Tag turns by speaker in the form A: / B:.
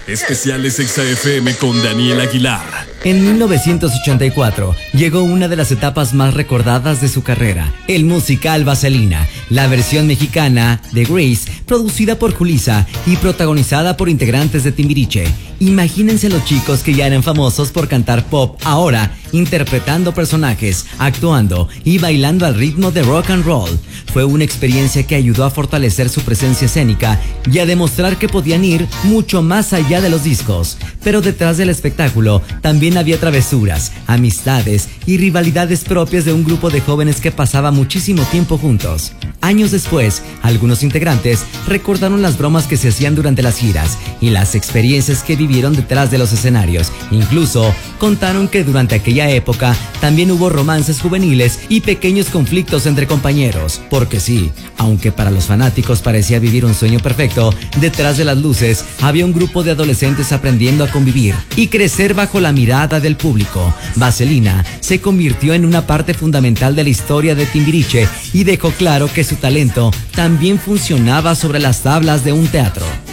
A: Especiales Exa FM con Daniel Aguilar.
B: En 1984 llegó una de las etapas más recordadas de su carrera, el musical Vaselina, la versión mexicana de Grease, producida por Julissa y protagonizada por integrantes de Timbiriche. Imagínense los chicos que ya eran famosos por cantar pop, ahora interpretando personajes, actuando y bailando al ritmo de rock and roll. Fue una experiencia que ayudó a fortalecer su presencia escénica y a demostrar que podían ir mucho más allá de los discos. Pero detrás del espectáculo también había travesuras, amistades y rivalidades propias de un grupo de jóvenes que pasaba muchísimo tiempo juntos. Años después, algunos integrantes recordaron las bromas que se hacían durante las giras y las experiencias que vivieron detrás de los escenarios. Incluso contaron que durante aquella época también hubo romances juveniles y pequeños conflictos entre compañeros. Porque sí, aunque para los fanáticos parecía vivir un sueño perfecto, detrás de las luces había un grupo de adolescentes aprendiendo a convivir y crecer bajo la mirada del público. Vaselina se convirtió en una parte fundamental de la historia de Timbiriche y dejó claro que su talento también funcionaba sobre las tablas de un teatro.